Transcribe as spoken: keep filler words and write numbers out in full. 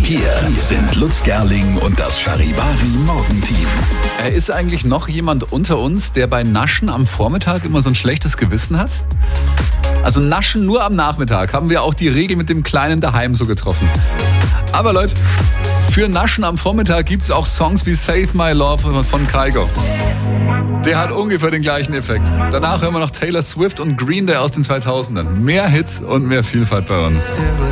Hier sind Lutz Gerling und das Charivari Morgenteam. Äh, ist eigentlich noch jemand unter uns, der bei Naschen am Vormittag immer so ein schlechtes Gewissen hat? Also Naschen nur am Nachmittag haben wir auch die Regel mit dem Kleinen daheim so getroffen. Aber Leute, für Naschen am Vormittag gibt es auch Songs wie Save My Love von Kygo. Der hat ungefähr den gleichen Effekt. Danach hören wir noch Taylor Swift und Green Day aus den zweitausendern. Mehr Hits und mehr Vielfalt bei uns.